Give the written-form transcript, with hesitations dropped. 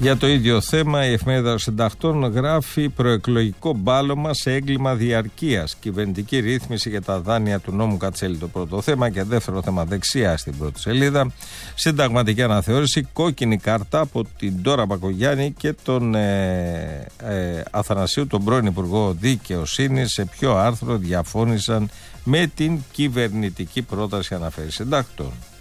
Για το ίδιο θέμα, η Εφημερίδα των Συντακτών γράφει προεκλογικό μπάλωμα σε έγκλημα διαρκείας. Κυβερνητική ρύθμιση για τα δάνεια του νόμου Κατσέλη, το πρώτο θέμα. Και δεύτερο θέμα, δεξιά στην πρώτη σελίδα. Συνταγματική αναθεώρηση, κόκκινη κάρτα από την Ντόρα Μπακογιάννη και τον Αθανασίου, τον πρώην Υπουργό Δικαιοσύνης. Σε ποιο άρθρο διαφώνησαν με την κυβερνητική πρόταση, αναφέρει Συντακτών.